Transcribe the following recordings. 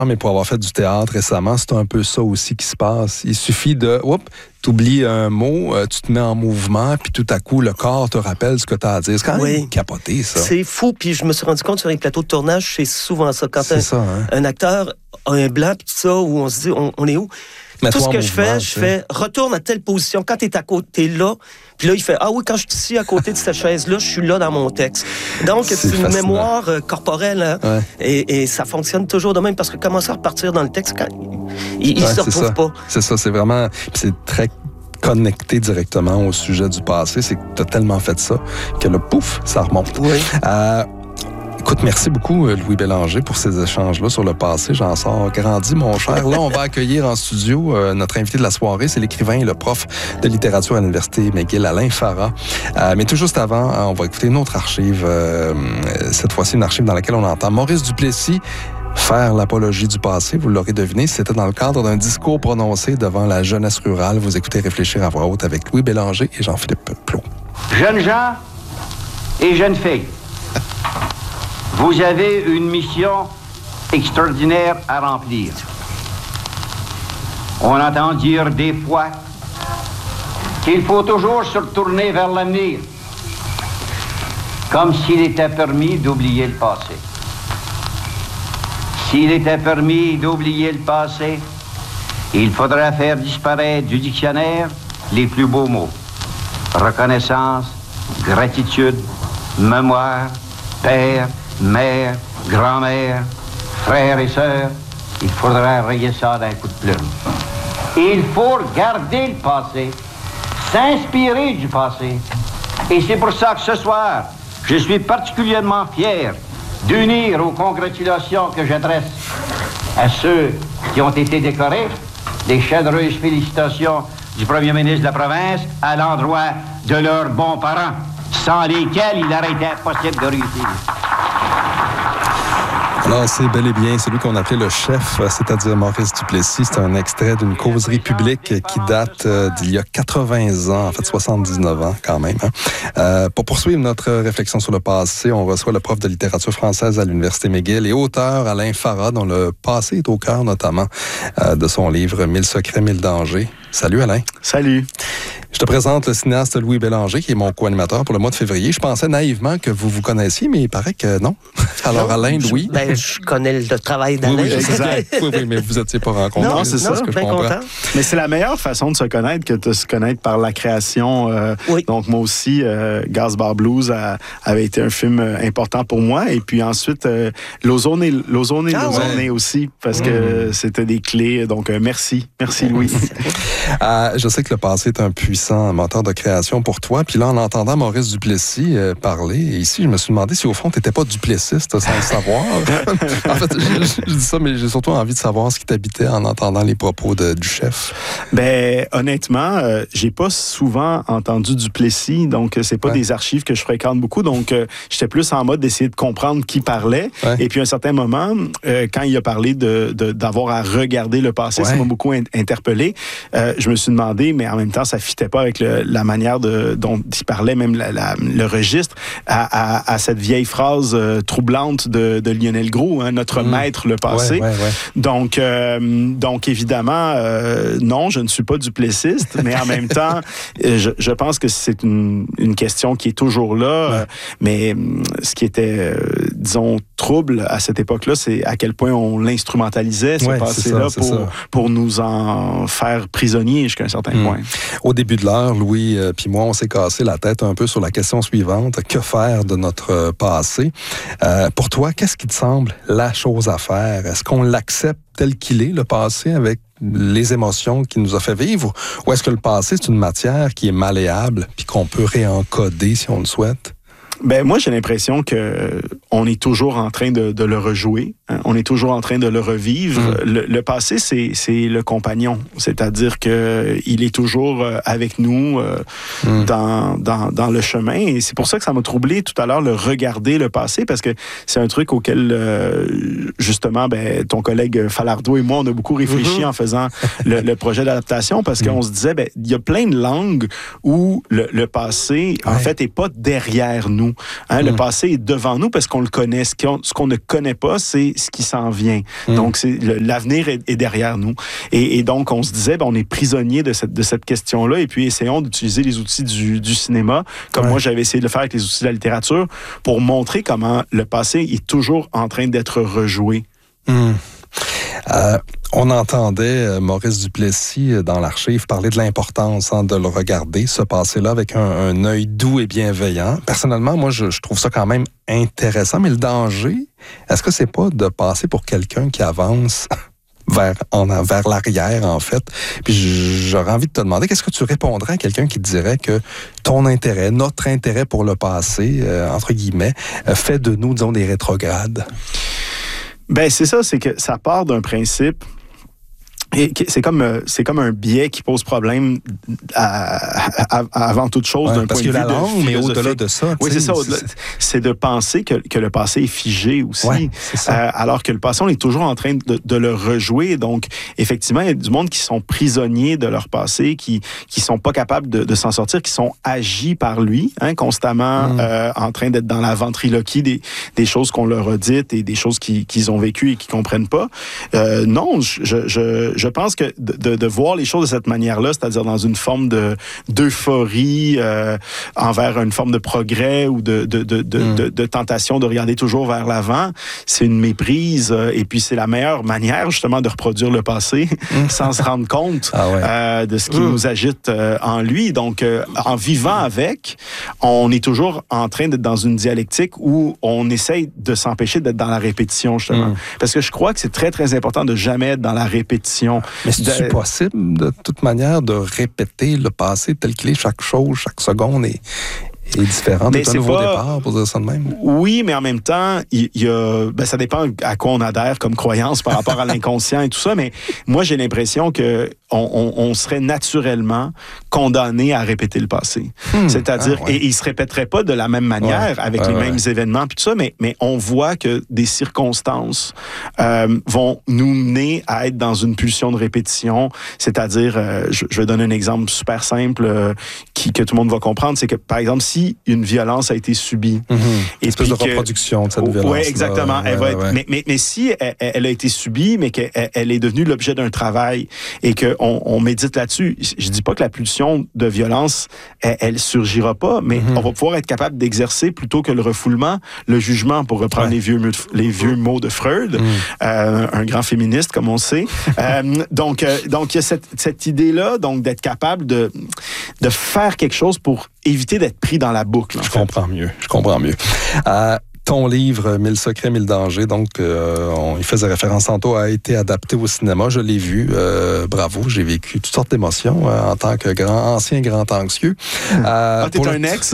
mais pour avoir fait du théâtre récemment, c'est un peu ça aussi qui se passe. Il suffit de... t'oublies un mot, tu te mets en mouvement, puis tout à coup, le corps te rappelle ce que tu as à dire. C'est quand même capoté, ça. C'est fou, puis je me suis rendu compte sur les plateaux de tournage, c'est souvent ça. Quand un acteur a un blanc, puis tout ça, où on se dit, on est où? Tout ce que je fais, retourne à telle position. Quand t'es à côté là, puis là, il fait, ah oui, quand je suis ici à côté de cette chaise-là, je suis là dans mon texte. Donc, c'est une mémoire corporelle, hein? Ouais. Et ça fonctionne toujours de même, parce que commencer à repartir dans le texte, quand il se retrouve pas. C'est ça, c'est vraiment... C'est très connecté directement au sujet du passé. C'est que t'as tellement fait ça que le pouf, ça remonte. Oui. Écoute, merci beaucoup, Louis Bélanger, pour ces échanges-là sur le passé. J'en sors grandi, mon cher. Là, on va accueillir en studio notre invité de la soirée. C'est l'écrivain et le prof de littérature à l'Université McGill, Alain Farah. Mais tout juste avant, on va écouter une autre archive. Cette fois-ci, une archive dans laquelle on entend Maurice Duplessis faire l'apologie du passé. Vous l'aurez deviné, c'était dans le cadre d'un discours prononcé devant la jeunesse rurale. Vous écoutez Réfléchir à voix haute avec Louis Bélanger et Jean-Philippe Plot. Jeunes gens et jeunes filles, vous avez une mission extraordinaire à remplir. On entend dire des fois qu'il faut toujours se retourner vers l'avenir, comme s'il était permis d'oublier le passé. S'il était permis d'oublier le passé, il faudrait faire disparaître du dictionnaire les plus beaux mots. Reconnaissance, gratitude, mémoire, père, mère, grand-mère, frères et sœurs, il faudrait rayer ça d'un coup de plume. Il faut regarder le passé, s'inspirer du passé. Et c'est pour ça que ce soir, je suis particulièrement fier d'unir aux congratulations que j'adresse à ceux qui ont été décorés des chaleureuses félicitations du premier ministre de la province à l'endroit de leurs bons parents, sans lesquels il aurait été impossible de réussir. Alors, c'est bel et bien celui qu'on appelait le chef, c'est-à-dire Maurice Duplessis. C'est un extrait d'une causerie publique qui date d'il y a 80 ans, en fait 79 ans quand même. Pour poursuivre notre réflexion sur le passé, on reçoit le prof de littérature française à l'Université McGill et auteur Alain Farah, dont le passé est au cœur notamment de son livre « 1000 secrets, 1000 dangers ». Salut Alain. Salut. Je te présente le cinéaste Louis Bélanger, qui est mon co-animateur pour le mois de février. Je pensais naïvement que vous vous connaissiez, mais il paraît que non. Alors, Alain, Louis... je connais le travail d'Alain. Oui, exact. oui, mais vous n'étiez pas rencontrés. Non, c'est ça. Ce que je comprends. Content. Mais c'est la meilleure façon de se connaître que de se connaître par la création. Oui. Donc, moi aussi, Gaz Bar Blues avait été un film important pour moi. Et puis ensuite, L'Ozone aussi, parce que c'était des clés. Donc, merci. Merci, Louis. Je sais que le passé est un puissant moteur de création pour toi. Puis là, en entendant Maurice Duplessis parler, ici, je me suis demandé si au fond, tu n'étais pas duplessiste sans le savoir. En fait, je dis ça, mais j'ai surtout envie de savoir ce qui t'habitait en entendant les propos du chef. Ben, honnêtement, j'ai pas souvent entendu Duplessis, donc c'est pas des archives que je fréquente beaucoup. Donc, j'étais plus en mode d'essayer de comprendre qui parlait. Ouais. Et puis, à un certain moment, quand il a parlé d'avoir à regarder le passé, ça m'a beaucoup interpellé. Je me suis demandé, mais en même temps, ça fitait pas avec la manière dont il parlait, même le registre, à cette vieille phrase troublante de Lionel Groulx, hein, notre maître le passé. Donc, évidemment, non, je ne suis pas duplessiste, mais en même temps, je pense que c'est une question qui est toujours là. Mais ce qui était, disons, trouble à cette époque-là, c'est à quel point on l'instrumentalisait, ce passé-là, pour nous en faire prisonniers jusqu'à un certain point. Au début de l'heure, Louis puis moi, on s'est cassé la tête un peu sur la question suivante. Que faire de notre passé? Pour toi, qu'est-ce qui te semble la chose à faire? Est-ce qu'on l'accepte tel qu'il est, le passé, avec les émotions qu'il nous a fait vivre? Ou est-ce que le passé, c'est une matière qui est malléable puis qu'on peut réencoder si on le souhaite? Ben moi, j'ai l'impression que on est toujours en train de le rejouer. Hein? On est toujours en train de le revivre. Le passé, c'est le compagnon. C'est-à-dire que il est toujours avec nous dans le chemin. Et c'est pour ça que ça m'a troublé tout à l'heure, le regarder le passé, parce que c'est un truc auquel, justement, ton collègue Falardeau et moi, on a beaucoup réfléchi en faisant le projet d'adaptation, parce qu'on se disait, il y a plein de langues où le passé, en fait, est pas derrière nous. nous. Le passé est devant nous parce qu'on le connaît. Ce qu'on ne connaît pas, c'est ce qui s'en vient. Donc, l'avenir est derrière nous. Et donc, on se disait, on est prisonnier de cette question-là, et puis essayons d'utiliser les outils du cinéma, comme moi j'avais essayé de le faire avec les outils de la littérature, pour montrer comment le passé est toujours en train d'être rejoué. On entendait Maurice Duplessis dans l'Archive parler de l'importance de le regarder, ce passé-là, avec un œil doux et bienveillant. Personnellement, moi, je trouve ça quand même intéressant, mais le danger, est-ce que c'est pas de passer pour quelqu'un qui avance vers l'arrière, en fait? Puis j'aurais envie de te demander, qu'est-ce que tu répondrais à quelqu'un qui te dirait que ton intérêt, notre intérêt pour le passé, entre guillemets, fait de nous, disons, des rétrogrades? C'est ça, c'est que ça part d'un principe. Et c'est comme un biais qui pose problème avant toute chose d'un point de vue la langue, mais au-delà de ça. Oui, c'est ça. C'est de penser que le passé est figé aussi. Ouais, c'est ça. Alors que le passé, on est toujours en train de le rejouer. Donc, effectivement, il y a du monde qui sont prisonniers de leur passé, qui sont pas capables de s'en sortir, qui sont agis par lui, constamment en train d'être dans la ventriloquie des choses qu'on leur a dites et des choses qu'ils ont vécues et qu'ils comprennent pas. Non, je pense que de voir les choses de cette manière-là, c'est-à-dire dans une forme d'euphorie envers une forme de progrès ou de tentation de regarder toujours vers l'avant, c'est une méprise et puis c'est la meilleure manière justement de reproduire le passé sans se rendre compte de ce qui nous agite en lui. Donc, en vivant avec, on est toujours en train d'être dans une dialectique où on essaye de s'empêcher d'être dans la répétition, justement. Parce que je crois que c'est très, très important de jamais être dans la répétition. Mais c'est possible, de toute manière, de répéter le passé tel qu'il est, chaque chose, chaque seconde est différente. C'est un nouveau départ, pour dire ça de même. Oui, mais en même temps, ça dépend à quoi on adhère comme croyance par rapport à l'inconscient et tout ça, mais moi, j'ai l'impression que on serait naturellement condamné à répéter le passé. C'est-à-dire, et il se répéterait pas de la même manière, avec les mêmes événements puis tout ça, mais on voit que des circonstances vont nous mener à être dans une pulsion de répétition. C'est-à-dire, je vais donner un exemple super simple que tout le monde va comprendre, c'est que, par exemple, si une violence a été subie. Et espèce de reproduction de cette violence. Oui, exactement. Mais si elle a été subie, mais qu'elle est devenue l'objet d'un travail et qu'on médite là-dessus, je dis pas que la pulsion de violence, elle surgira pas, mais on va pouvoir être capable d'exercer, plutôt que le refoulement, le jugement, pour reprendre les vieux mots de Freud, un grand féministe, comme on sait. Donc, il y a cette idée-là, donc d'être capable de faire quelque chose pour éviter d'être pris dans la boucle. Je comprends mieux. Ton livre, 1000 secrets, 1000 dangers, donc on y faisait référence tantôt, a été adapté au cinéma. Je l'ai vu. Bravo, j'ai vécu toutes sortes d'émotions en tant que ancien grand anxieux. T'es un ex?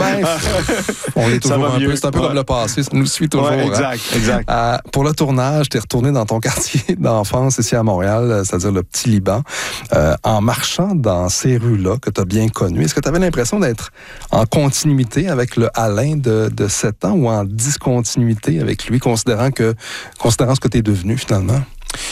On est toujours un peu. C'est un peu comme le passé, ça nous suit toujours. Exact. Pour le tournage, t'es retourné dans ton quartier d'enfance ici à Montréal, c'est-à-dire le Petit Liban, en marchant dans ces rues-là que t'as bien connues. Est-ce que t'avais l'impression d'être en continuité avec le Alain de 7 ans ou en discontinuité avec lui, considérant ce que tu es devenu finalement?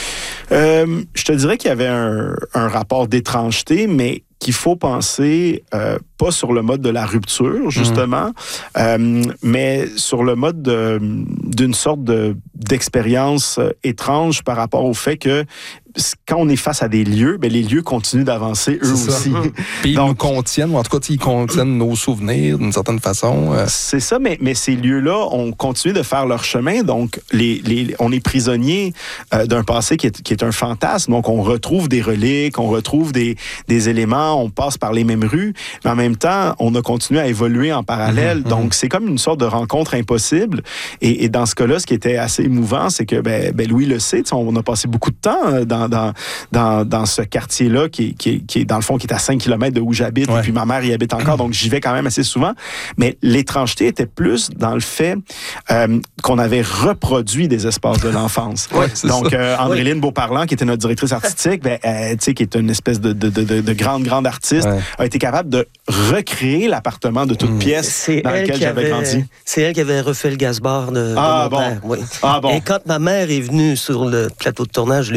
Je te dirais qu'il y avait un rapport d'étrangeté, mais qu'il faut penser pas sur le mode de la rupture, justement, mais sur le mode d'une sorte d'expérience étrange par rapport au fait que quand on est face à des lieux, les lieux continuent d'avancer eux aussi. Puis ils nous contiennent, ou en tout cas, ils contiennent nos souvenirs d'une certaine façon. C'est ça, mais ces lieux-là ont continué de faire leur chemin. Donc, on est prisonnier d'un passé qui est un fantasme. Donc, on retrouve des reliques, on retrouve des éléments, on passe par les mêmes rues, mais en même temps, on a continué à évoluer en parallèle. Donc, c'est comme une sorte de rencontre impossible. Et dans ce cas-là, ce qui était assez émouvant, c'est que Louis le sait, on a passé beaucoup de temps dans ce quartier-là qui est dans le fond, qui est à 5 km de où j'habite, et puis ma mère y habite encore, donc j'y vais quand même assez souvent. Mais l'étrangeté était plus dans le fait qu'on avait reproduit des espaces de l'enfance. Donc, Andréline Beauparlant, qui était notre directrice artistique, qui est une espèce de grande artiste, a été capable de recréer l'appartement de toute pièce dans lequel j'avais grandi. C'est elle qui avait refait le gaz-bar de mon père. Oui. Et quand ma mère est venue sur le plateau de tournage, j'ai eu un choc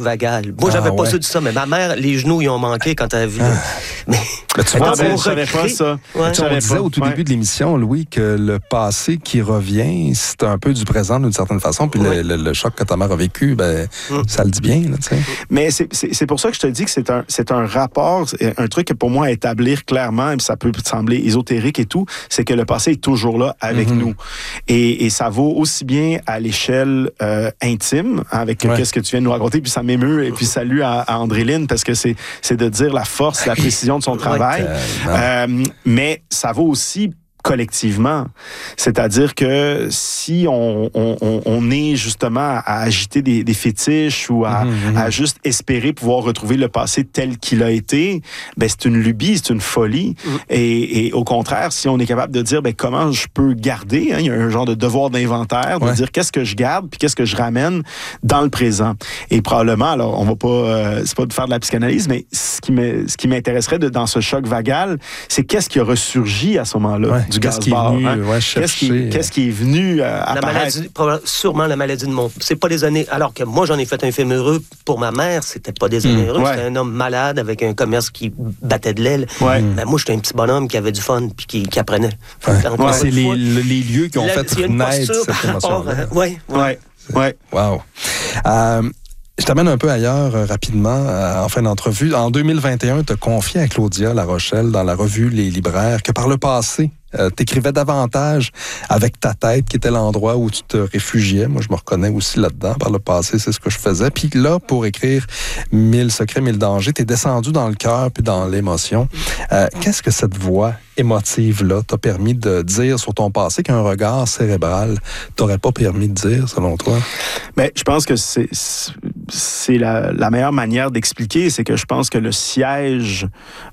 vagal. Moi, j'avais pas su de ça, mais ma mère, les genoux, ils ont manqué quand elle a vu. Mais tu vois, je savais pas ça. Ouais. On disait au tout début de l'émission, Louis, que le passé qui revient, c'est un peu du présent d'une certaine façon, puis le choc que ta mère a vécu, ça le dit bien. Là, mais c'est pour ça que je te dis que c'est un rapport, un truc que pour moi à établir clairement, et ça peut sembler ésotérique et tout, c'est que le passé est toujours là avec nous. Et ça vaut aussi bien à l'échelle intime, avec qu'est-ce que tu viens de nous raconter, puis ça m'émeut, et puis salut à André-Lyne, parce que c'est de dire la force, la précision de son travail. Mais ça vaut aussi collectivement. C'est-à-dire que si on est justement à agiter des fétiches ou à juste espérer pouvoir retrouver le passé tel qu'il a été, c'est une lubie, c'est une folie. Et au contraire, si on est capable de dire comment je peux garder, il y a un genre de devoir d'inventaire, de dire qu'est-ce que je garde puis qu'est-ce que je ramène dans le présent. Et probablement, alors on va pas, c'est pas de faire de la psychanalyse, mais ce qui m'intéresserait dans ce choc vagal, c'est qu'est-ce qui a ressurgi à ce moment-là. Du Gaspard, qu'est-ce qui est venu apparaître? Sûrement la maladie de mon... C'est pas des années... Alors que moi, j'en ai fait un film heureux pour ma mère, c'était pas des années heureuses. C'était un homme malade avec un commerce qui battait de l'aile. Mais moi, j'étais un petit bonhomme qui avait du fun puis qui apprenait. C'est les lieux qui ont fait naître cette émotion-là. Wow. Je t'amène un peu ailleurs rapidement en fin d'entrevue. En 2021, tu as confié à Claudia La Rochelle dans la revue Les Libraires que par le passé, t'écrivais davantage avec ta tête, qui était l'endroit où tu te réfugiais. Moi, je me reconnais aussi là-dedans. Par le passé, c'est ce que je faisais. Puis là, pour écrire 1000 secrets, 1000 dangers, t'es descendu dans le cœur puis dans l'émotion. Qu'est-ce que cette voix émotive-là t'a permis de dire sur ton passé qu'un regard cérébral t'aurait pas permis de dire, selon toi? Mais je pense que c'est la meilleure manière d'expliquer, c'est que je pense que le siège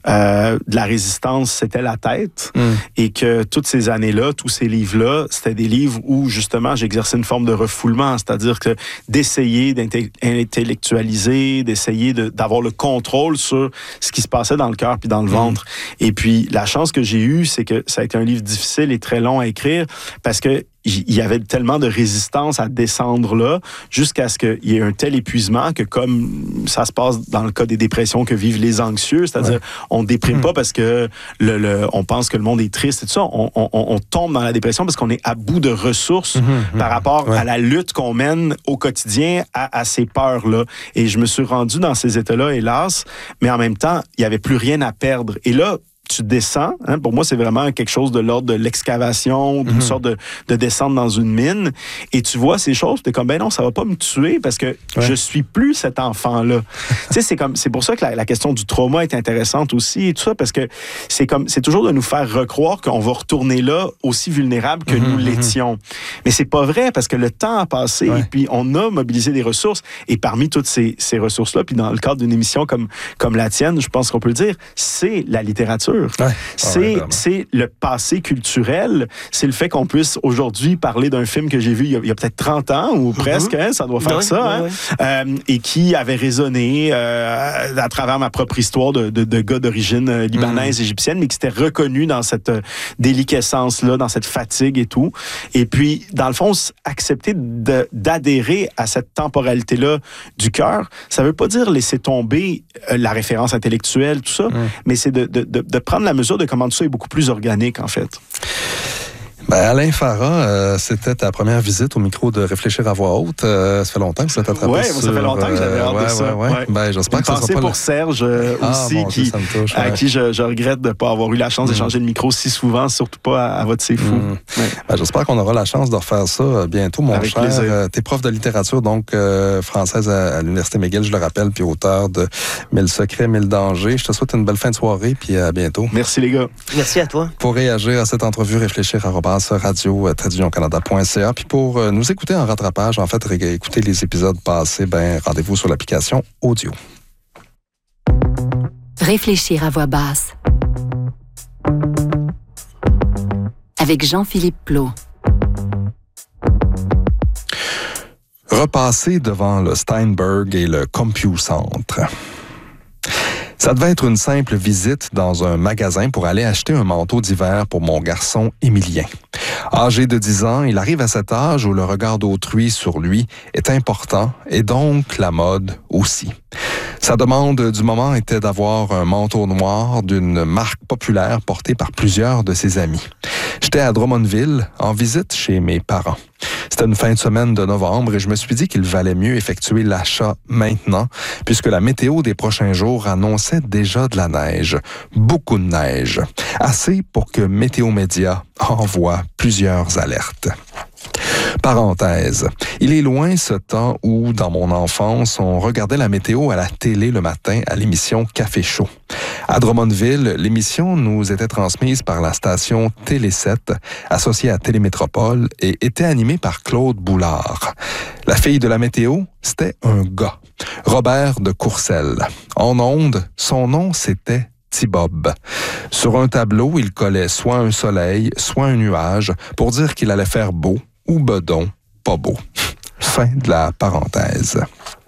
de la résistance, c'était la tête, et que toutes ces années-là, tous ces livres-là, c'était des livres où, justement, j'exerçais une forme de refoulement, c'est-à-dire que d'essayer d'intellectualiser, d'essayer d'avoir le contrôle sur ce qui se passait dans le cœur puis dans le ventre. Et puis, la chance que j'ai eue, c'est que ça a été un livre difficile et très long à écrire, parce que il y avait tellement de résistance à descendre là, jusqu'à ce qu'il y ait un tel épuisement que, comme ça se passe dans le cas des dépressions que vivent les anxieux, c'est-à-dire on déprime pas parce que on pense que le monde est triste et tout ça, on tombe dans la dépression parce qu'on est à bout de ressources par rapport à la lutte qu'on mène au quotidien à ces peurs-là. Et je me suis rendu dans ces états-là, hélas, mais en même temps, il y avait plus rien à perdre. Et là, tu descends. Pour moi, c'est vraiment quelque chose de l'ordre de l'excavation, d'une sorte de descendre dans une mine. Et tu vois ces choses, tu es comme, non, ça va pas me tuer parce que je suis plus cet enfant-là. Tu sais, c'est pour ça que la question du trauma est intéressante aussi et tout ça, parce que c'est toujours de nous faire recroire qu'on va retourner là aussi vulnérable que nous l'étions. Mais c'est pas vrai, parce que le temps a passé et puis on a mobilisé des ressources. Et parmi toutes ces ressources-là, puis dans le cadre d'une émission comme la tienne, je pense qu'on peut le dire, c'est la littérature. C'est le passé culturel, c'est le fait qu'on puisse aujourd'hui parler d'un film que j'ai vu il y a peut-être 30 ans ou presque, ça doit faire ça, et qui avait résonné à travers ma propre histoire de gars d'origine libanaise, égyptienne, mais qui s'était reconnu dans cette déliquescence-là, dans cette fatigue et tout. Et puis, dans le fond, accepter d'adhérer à cette temporalité-là du cœur, ça veut pas dire laisser tomber la référence intellectuelle, tout ça, mais c'est de prendre la mesure de comment tout ça est beaucoup plus organique, en fait. Alain Farah, c'était ta première visite au micro de Réfléchir à voix haute. Ça fait longtemps que ça t'a attrapé. Oui, ça fait longtemps que j'avais hâte de ça. J'espère que ça sera pas pour Serge aussi, à qui je regrette de ne pas avoir eu la chance d'échanger le micro si souvent, surtout pas à votre C'est Fou. J'espère qu'on aura la chance de refaire ça bientôt, mon Avec cher. Plaisir. T'es prof de littérature, donc française à l'Université McGill, je le rappelle, puis auteur de 1000 secrets, 1000 dangers. Je te souhaite une belle fin de soirée, puis à bientôt. Merci, les gars. Merci à toi. Pour réagir à cette entrevue, réfléchir radio-canada.ca. Puis pour nous écouter en rattrapage, en fait, écouter les épisodes passés, rendez-vous sur l'application audio. Réfléchir à voix basse. Avec Jean-Philippe Plot. Repasser devant le Steinberg et le CompuCentre. Ça devait être une simple visite dans un magasin pour aller acheter un manteau d'hiver pour mon garçon Émilien. Âgé de 10 ans, il arrive à cet âge où le regard d'autrui sur lui est important et donc la mode aussi. Sa demande du moment était d'avoir un manteau noir d'une marque populaire porté par plusieurs de ses amis. J'étais à Drummondville en visite chez mes parents. C'était une fin de semaine de novembre et je me suis dit qu'il valait mieux effectuer l'achat maintenant puisque la météo des prochains jours annonçait déjà de la neige. Beaucoup de neige. Assez pour que Météo Média envoie plusieurs alertes. Parenthèse. Il est loin ce temps où, dans mon enfance, on regardait la météo à la télé le matin à l'émission Café Chaud. À Drummondville, l'émission nous était transmise par la station Télé 7, associée à Télémétropole, et était animée par Claude Boulard. La fille de la météo, c'était un gars, Robert de Courcelles. En ondes, son nom, c'était T-Bob. Sur un tableau, il collait soit un soleil, soit un nuage, pour dire qu'il allait faire beau, ou bedon, pas beau. Fin de la parenthèse.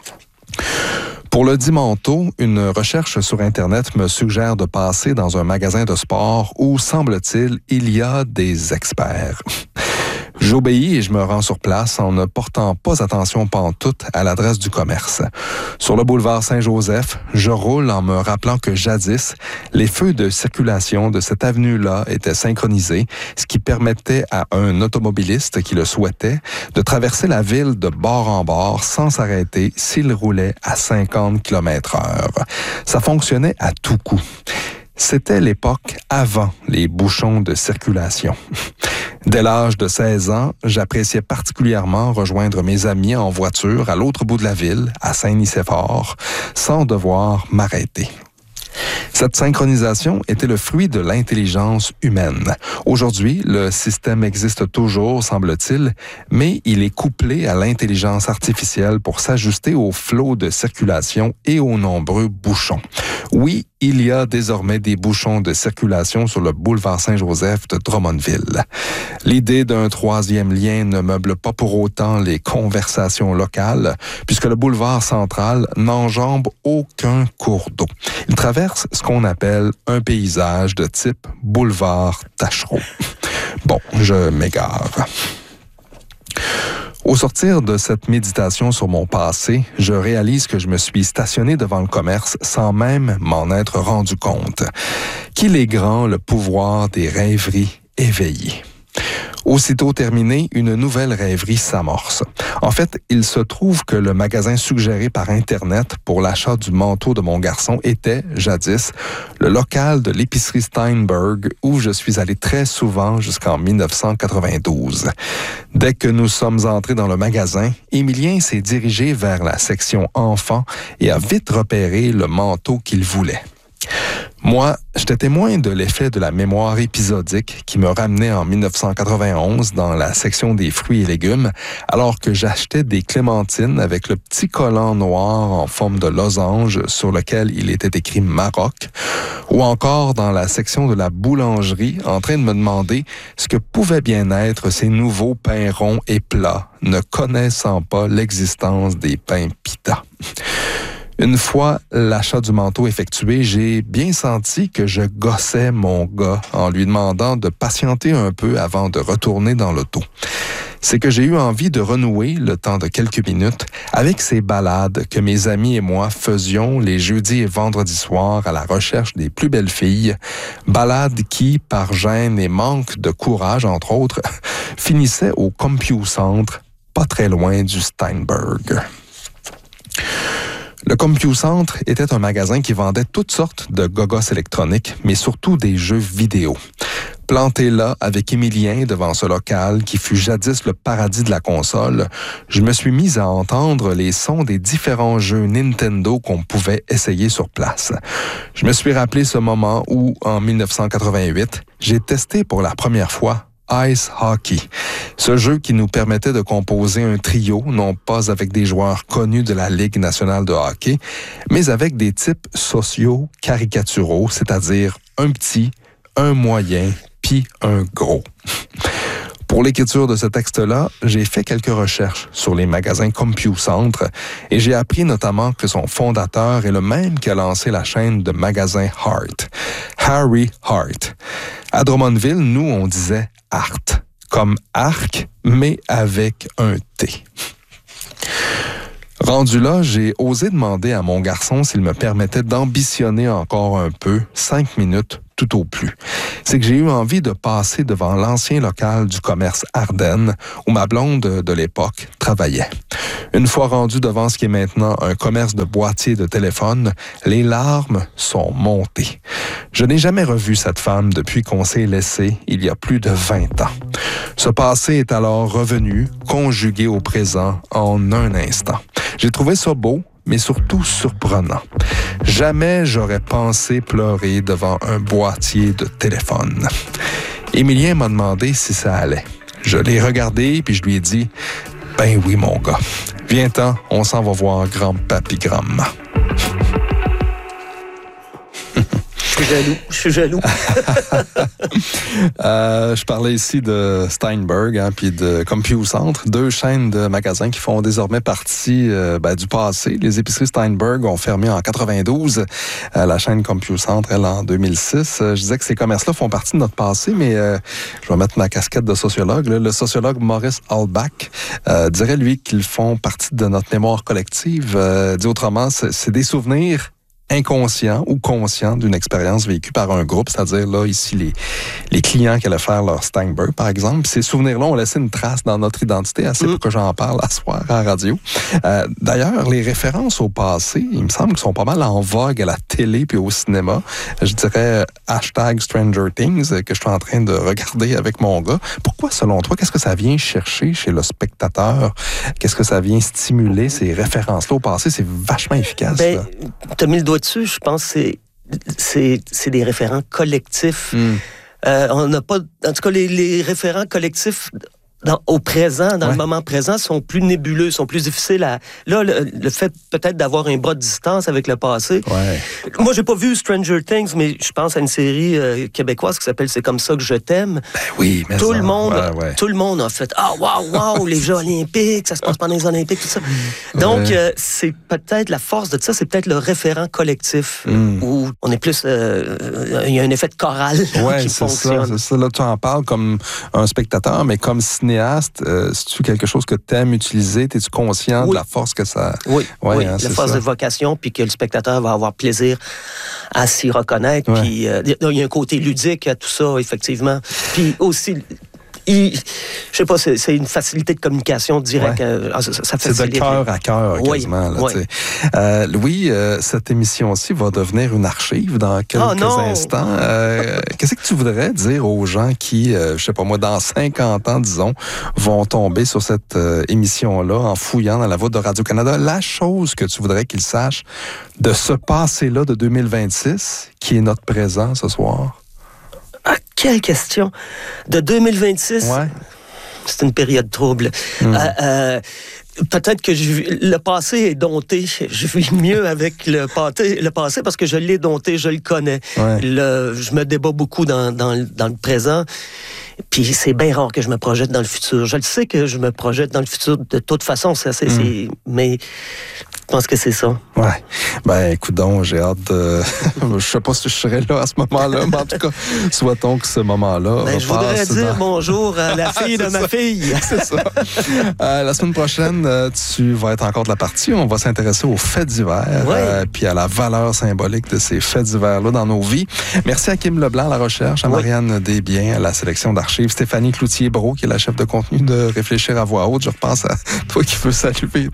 Pour le dit manteau, une recherche sur Internet me suggère de passer dans un magasin de sport où, semble-t-il, il y a des experts. J'obéis et je me rends sur place en ne portant pas attention pantoute à l'adresse du commerce. Sur le boulevard Saint-Joseph, je roule en me rappelant que jadis, les feux de circulation de cette avenue-là étaient synchronisés, ce qui permettait à un automobiliste qui le souhaitait de traverser la ville de bord en bord sans s'arrêter s'il roulait à 50 km/h. Ça fonctionnait à tout coup. C'était l'époque avant les bouchons de circulation. Dès l'âge de 16 ans, j'appréciais particulièrement rejoindre mes amis en voiture à l'autre bout de la ville, à Saint-Nicéphore, sans devoir m'arrêter. Cette synchronisation était le fruit de l'intelligence humaine. Aujourd'hui, le système existe toujours, semble-t-il, mais il est couplé à l'intelligence artificielle pour s'ajuster au flot de circulation et aux nombreux bouchons. Oui, il y a désormais des bouchons de circulation sur le boulevard Saint-Joseph de Drummondville. L'idée d'un troisième lien ne meuble pas pour autant les conversations locales, puisque le boulevard central n'enjambe aucun cours d'eau. Il traverse ce qu'on appelle un paysage de type boulevard Tachereau. Bon, je m'égare. Au sortir de cette méditation sur mon passé, je réalise que je me suis stationné devant le commerce sans même m'en être rendu compte. Qu'il est grand le pouvoir des rêveries éveillées. Aussitôt terminé, une nouvelle rêverie s'amorce. En fait, il se trouve que le magasin suggéré par Internet pour l'achat du manteau de mon garçon était, jadis, le local de l'épicerie Steinberg où je suis allé très souvent jusqu'en 1992. Dès que nous sommes entrés dans le magasin, Émilien s'est dirigé vers la section enfants et a vite repéré le manteau qu'il voulait. Moi, j'étais témoin de l'effet de la mémoire épisodique qui me ramenait en 1991 dans la section des fruits et légumes, alors que j'achetais des clémentines avec le petit collant noir en forme de losange sur lequel il était écrit Maroc, ou encore dans la section de la boulangerie en train de me demander ce que pouvaient bien être ces nouveaux pains ronds et plats, ne connaissant pas l'existence des pains pita. Une fois l'achat du manteau effectué, j'ai bien senti que je gossais mon gars en lui demandant de patienter un peu avant de retourner dans l'auto. C'est que j'ai eu envie de renouer, le temps de quelques minutes, avec ces balades que mes amis et moi faisions les jeudis et vendredis soirs à la recherche des plus belles filles, balades qui, par gêne et manque de courage, entre autres, finissaient au CompuCentre, pas très loin du Steinberg. Le CompuCentre était un magasin qui vendait toutes sortes de gogos électroniques, mais surtout des jeux vidéo. Planté là, avec Émilien devant ce local qui fut jadis le paradis de la console, je me suis mis à entendre les sons des différents jeux Nintendo qu'on pouvait essayer sur place. Je me suis rappelé ce moment où, en 1988, j'ai testé pour la première fois Ice Hockey, ce jeu qui nous permettait de composer un trio, non pas avec des joueurs connus de la Ligue nationale de hockey, mais avec des types sociaux caricaturaux, c'est-à-dire un petit, un moyen, puis un gros. Pour l'écriture de ce texte-là, j'ai fait quelques recherches sur les magasins CompuCentre et j'ai appris notamment que son fondateur est le même qui a lancé la chaîne de magasins Hart, Harry Hart. À Drummondville, nous, on disait Art, comme arc, mais avec un T. Rendu là, j'ai osé demander à mon garçon s'il me permettait d'ambitionner encore un peu, 5 minutes tout au plus. C'est que j'ai eu envie de passer devant l'ancien local du commerce Ardennes, où ma blonde de l'époque travaillait. Une fois rendu devant ce qui est maintenant un commerce de boîtiers de téléphone, les larmes sont montées. Je n'ai jamais revu cette femme depuis qu'on s'est laissé il y a plus de 20 ans. Ce passé est alors revenu, conjugué au présent en un instant. J'ai trouvé ça beau, mais surtout surprenant. Jamais j'aurais pensé pleurer devant un boîtier de téléphone. Émilien m'a demandé si ça allait. Je l'ai regardé, puis je lui ai dit « Ben oui, mon gars. Viens-t'en, on s'en va voir grand-papi, grand-maman. » Je suis jaloux. Je parlais ici de Steinberg puis de CompuCentre, 2 chaînes de magasins qui font désormais partie du passé. Les épiceries Steinberg ont fermé en 92. La chaîne CompuCentre, elle, en 2006. Je disais que ces commerces-là font partie de notre passé, mais je vais mettre ma casquette de sociologue. Là. Le sociologue Maurice Halbach dirait, lui, qu'ils font partie de notre mémoire collective. Dit autrement, c'est des souvenirs inconscient ou conscient d'une expérience vécue par un groupe, c'est-à-dire là ici les clients qui allaient faire leur Steinberg, par exemple. Ces souvenirs-là ont laissé une trace dans notre identité, assez pour que j'en parle à soir à la radio. D'ailleurs, les références au passé, il me semble qu'elles sont pas mal en vogue à la télé puis au cinéma. Je dirais #Stranger Things que je suis en train de regarder avec mon gars. Pourquoi, selon toi, qu'est-ce que ça vient chercher chez le spectateur? Qu'est-ce que ça vient stimuler, ces références-là au passé? C'est vachement efficace. T'as mis le doigt dessus, je pense que c'est des référents collectifs. On n'a pas... En tout cas, les référents collectifs au présent, dans le moment présent, sont plus nébuleux, sont plus difficiles à... Là, le fait peut-être d'avoir un bras de distance avec le passé... Ouais. Moi, j'ai pas vu Stranger Things, mais je pense à une série québécoise qui s'appelle « C'est comme ça que je t'aime ». Ben oui, mais tout le monde a fait « Ah, wow, les Jeux olympiques, ça se passe pendant les Olympiques, tout ça ». Donc, c'est peut-être la force de ça, c'est peut-être le référent collectif, où on est plus... Il y a un effet de chorale qui fonctionne. C'est ça. Là, tu en parles comme un spectateur, mais comme cinéaste, c'est-tu quelque chose que tu aimes utiliser? Es-tu conscient de la force que ça... Oui, la force de vocation, puis que le spectateur va avoir plaisir à s'y reconnaître. Puis il y a un côté ludique à tout ça, effectivement. Puis aussi... je sais pas, c'est une facilité de communication directe. Ça c'est de cœur à cœur, quasiment. Là, Louis, cette émission-ci va devenir une archive dans quelques instants. Qu'est-ce que tu voudrais dire aux gens qui, je sais pas moi, dans 50 ans, disons, vont tomber sur cette émission-là en fouillant dans la voûte de Radio-Canada? La chose que tu voudrais qu'ils sachent de ce passé-là de 2026, qui est notre présent ce soir? Ah, quelle question! De 2026, c'est une période trouble. Peut-être que le passé est dompté. Je vis mieux avec le passé parce que je l'ai dompté, je le connais. Je me débat beaucoup dans le présent. Puis c'est bien rare que je me projette dans le futur. Je le sais que je me projette dans le futur de toute façon, mais je pense que c'est ça. Ouais. Ben, écoute donc, j'ai hâte de... je sais pas si je serai là à ce moment-là, mais en tout cas, souhaitons que ce moment-là je voudrais dire bonjour à la fille de ma fille. C'est ça. La semaine prochaine, tu vas être encore de la partie. On va s'intéresser aux faits divers, puis à la valeur symbolique de ces faits divers-là dans nos vies. Merci à Kim Leblanc à la recherche, à Marianne Desbiens à la sélection d'archives, Stéphanie Cloutier-Brault, qui est la chef de contenu de Réfléchir à voix haute. Je repense à toi qui veux saluer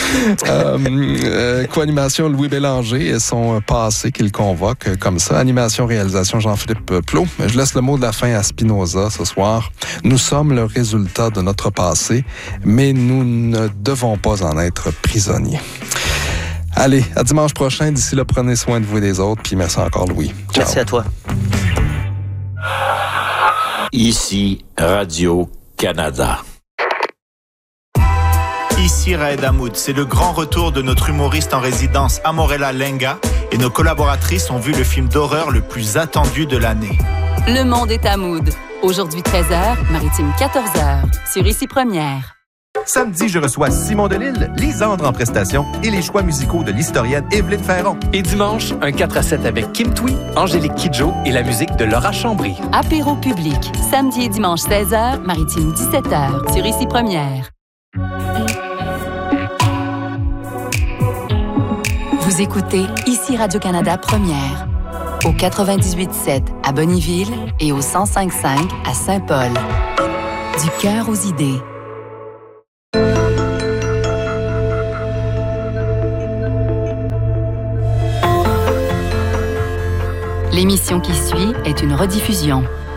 co-animation Louis Bélanger et son passé qu'il convoque comme ça. Animation, réalisation Jean-Philippe Plot. Je laisse le mot de la fin à Spinoza ce soir. Nous sommes le résultat de notre passé, mais nous ne devons pas en être prisonniers. Allez, à dimanche prochain. D'ici là, prenez soin de vous et des autres. Puis merci encore, Louis. Ciao. Merci à toi. Ici, Radio-Canada. Ici Raed Hamoud, c'est le grand retour de notre humoriste en résidence Amorella Lenga et nos collaboratrices ont vu le film d'horreur le plus attendu de l'année. Le monde est Hamoud. Aujourd'hui 13h, Maritime 14h, sur Ici Première. Samedi, je reçois Simon Delille, Lisandre en prestation et les choix musicaux de l'historienne Évelyne Ferron. Et dimanche, un 4-7 avec Kim Twee, Angélique Kidjo et la musique de Laura Chambry. Apéro public, samedi et dimanche 16h, Maritime 17h, sur Ici Première. Vous écoutez Ici Radio-Canada Première, au 98.7 à Bonnyville et au 105.5 à Saint-Paul. Du cœur aux idées. L'émission qui suit est une rediffusion.